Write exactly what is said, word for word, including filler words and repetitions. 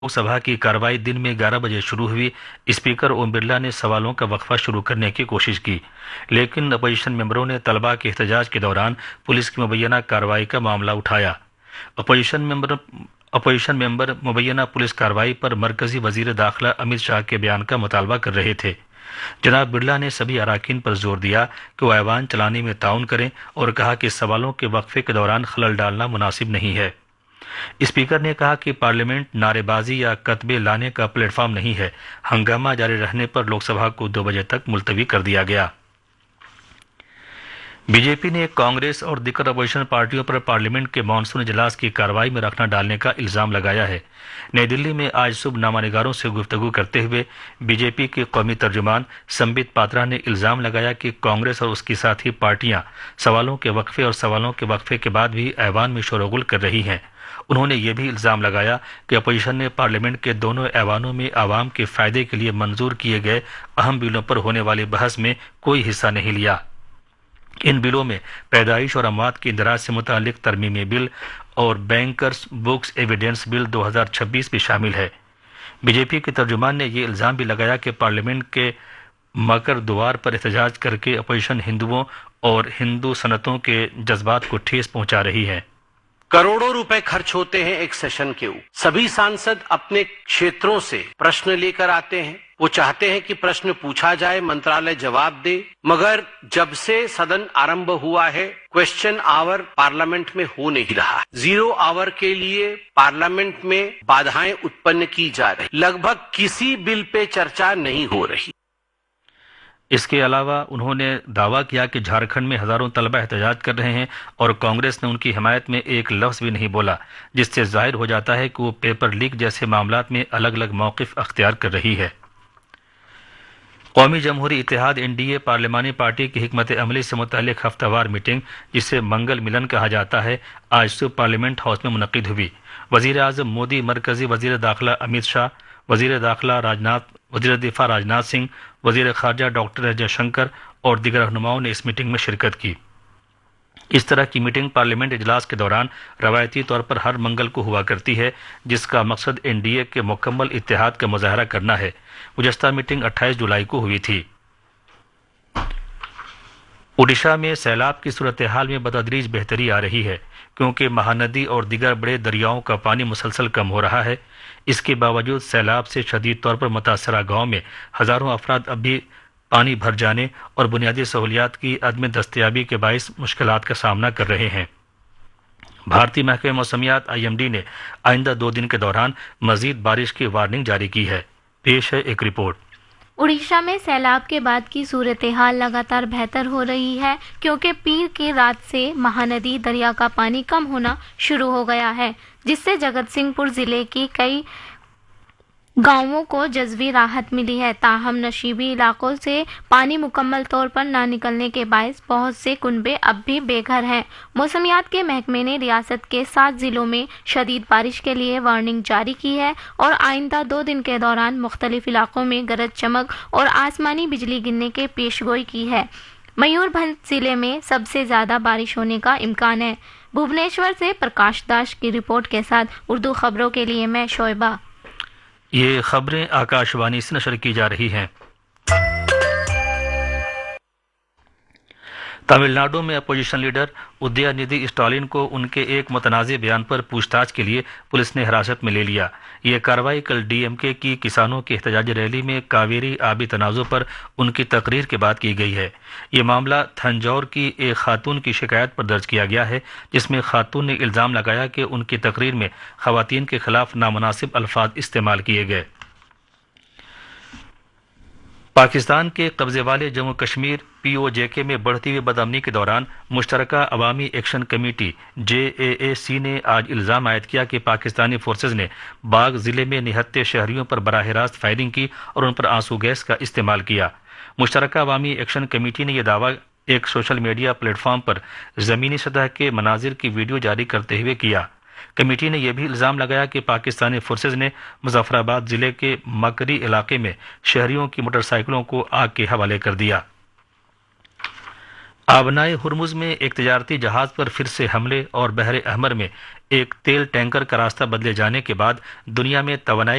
लोकसभा की कार्रवाई दिन में ग्यारह बजे शुरू हुई। स्पीकर ओम बिरला ने सवालों का वक्फा शुरू करने की कोशिश की, लेकिन अपोजिशन मेंबरों ने तलबा के एहतजाज के दौरान पुलिस की मुबैना कार्रवाई का मामला उठाया। Opposition member opposition member मुबैना police कार्रवाई पर मरकजी वजीर दाखिला अमित शाह के बयान का मुतालबा कर रहे थे। जनाब बिरला ने सभी अराकीन पर जोर दिया कि वो ऐवान चलाने में ताउन करें और कहा कि सवालों के वक्फे के दौरान खलल डालना मुनासिब नहीं है। स्पीकर ने कहा कि पार्लियामेंट नारेबाजी या कतबे लाने का प्लेटफॉर्म नहीं है। हंगामा जारी रहने पर लोकसभा को दो बजे तक मुलतवी कर दिया गया। बीजेपी ने कांग्रेस और दिक्कत अपोजिशन पार्टियों पर पार्लियामेंट के मानसून इजलास की कार्रवाई में रखना डालने का इल्जाम लगाया है। नई दिल्ली में आज सुबह नामानिगारों से गुफ्तगू करते हुए बीजेपी के कौमी तर्जुमान संबित पात्रा ने इल्जाम लगाया कि कांग्रेस और उसकी साथी पार्टियां सवालों के वक्फे और सवालों के वक्फे के बाद भी ऐवान में शोरगुल कर रही हैं। उन्होंने ये भी इल्जाम लगाया कि अपोजिशन ने पार्लियामेंट के दोनों ऐवानों में आवाम के फायदे के लिए मंजूर किए गए अहम बिलों पर होने वाली बहस में कोई हिस्सा नहीं लिया। इन बिलों में पैदाइश और अमवात के इंदराज से मुतालिक तरमीमी बिल और बैंकर्स बुक्स एविडेंस बिल दो हज़ार छब्बीस भी शामिल है। बीजेपी के तर्जुमान ने ये इल्जाम भी लगाया कि पार्लियामेंट के मकर द्वार पर एहतजाज करके अपोजिशन हिंदुओं और हिंदू सनतों के जज्बात को ठेस पहुंचा रही है। करोड़ों रुपए खर्च होते हैं एक सेशन के ऊपर। सभी सांसद अपने क्षेत्रों से प्रश्न लेकर आते हैं। वो चाहते हैं कि प्रश्न पूछा जाए, मंत्रालय जवाब दे, मगर जब से सदन आरंभ हुआ है क्वेश्चन आवर पार्लियामेंट में हो नहीं रहा। जीरो आवर के लिए पार्लियामेंट में बाधाएं उत्पन्न की जा रही। लगभग किसी बिल पे चर्चा नहीं हो रही। इसके अलावा उन्होंने दावा किया कि झारखंड में हजारों तलबा एहतजाज कर रहे हैं और कांग्रेस ने उनकी हिमायत में एक लफ्ज भी नहीं बोला, जिससे जाहिर हो जाता है कि वो पेपर लीक जैसे मामलात में अलग अलग मौक़िफ़ अख्तियार कर रही है। कौमी जमहूरी इत्तेहाद एनडीए पार्लिमानी पार्टी की हिकमत अमली से मुतालिक हफ्तावार मीटिंग, जिसे मंगल मिलन कहा जाता है, आज सुबह पार्लियामेंट हाउस में मुनक़िद हुई। वज़ीर आज़म मोदी, मरकजी वज़ीर दाखिला अमित शाह, वज़ीर दाखिला राजनाथ वज़ीर दिफा राजनाथ सिंह, वज़ीर ख़ारजा डॉक्टर एस जयशंकर और दीगर रहनुमाओं ने इस मीटिंग में शिरकत की। इस तरह की मीटिंग पार्लियामेंट इजलास के दौरान रवायती तौर पर हर मंगल को हुआ करती है, जिसका मकसद एनडीए के मुकम्मल इत्तेहाद का मुज़ाहरा करना है। गुज़श्ता मीटिंग अट्ठाईस जुलाई को हुई थी। ओडिशा में सैलाब की सूरत हाल में बतदरीज बेहतरी आ रही है, क्योंकि महानदी और दीगर बड़े दरियाओं का पानी मुसलसल कम हो रहा है। इसके बावजूद सैलाब से शदीद तौर पर मुतासरा गांव में हजारों अफराद अब भी पानी भर जाने और बुनियादी सहूलियात की अदम दस्तयाबी के बाइस मुश्किलात का सामना कर रहे हैं। भारतीय महकमे मौसमियात आई एम डी ने आइंदा दो दिन के दौरान मजीद बारिश की वार्निंग जारी की है। पेश है एक रिपोर्ट। उड़ीसा में सैलाब के बाद की सूरत हाल लगातार बेहतर हो रही है, क्योंकि पीर की रात से महानदी दरिया का पानी कम होना शुरू हो गया है, जिससे जगत सिंहपुर जिले की कई गांवों को जज़वी राहत मिली है। ताहम नशीबी इलाकों से पानी मुकम्मल तौर पर ना निकलने के बायस बहुत से कुनबे अब भी बेघर हैं। मौसमियात के महकमे ने रियासत के सात जिलों में शदीद बारिश के लिए वार्निंग जारी की है और आइंदा दो दिन के दौरान मुख्तलिफ इलाकों में गरज चमक और आसमानी बिजली गिरने के पेशगोई की है। मयूरभंज जिले में सबसे ज्यादा बारिश होने का इम्कान है। भुवनेश्वर से प्रकाश दास की रिपोर्ट के साथ उर्दू खबरों के लिए मैं शोएबा। ये खबरें आकाशवाणी से नशर की जा रही हैं। तमिलनाडु में अपोजिशन लीडर उदयनिधि स्टालिन को उनके एक मुतनाज़े बयान पर पूछताछ के लिए पुलिस ने हिरासत में ले लिया। यह कार्रवाई कल डीएमके की किसानों की एहतजाजी रैली में कावेरी आबी तनाज़ों पर उनकी तकरीर के बाद की गई है। ये मामला थंजौर की एक खातून की शिकायत पर दर्ज किया गया है, जिसमें खातून ने इल्ज़ाम लगाया कि उनकी तकरीर में ख़वातीन के खिलाफ नामुनासिब अल्फाज इस्तेमाल किए गए। पाकिस्तान के कब्जे वाले जम्मू कश्मीर पीओजेके में बढ़ती हुई बदअमनी के दौरान मुश्तरका अवामी एक्शन कमेटी जे ए ए सी ने आज इल्ज़ाम आयद किया कि पाकिस्तानी फोर्सेज ने बाग जिले में निहत्ते शहरियों पर बराह रास्त फायरिंग की और उन पर आंसू गैस का इस्तेमाल किया। मुश्तरका अवामी एक्शन कमेटी ने यह दावा एक सोशल मीडिया प्लेटफॉर्म पर ज़मीनी सतह के मनाजिर की वीडियो जारी करते हुए किया। कमेटी ने यह भी इल्ज़ाम लगाया कि पाकिस्तानी फोर्सेज ने मुजफ्फराबाद जिले के मकरी इलाके में शहरियों की मोटरसाइकिलों को आग के हवाले कर दिया। आबनाए हुर्मुज में एक तजारती जहाज पर फिर से हमले और बहरे अहमर में एक तेल टैंकर का रास्ता बदले जाने के बाद दुनिया में तवानाई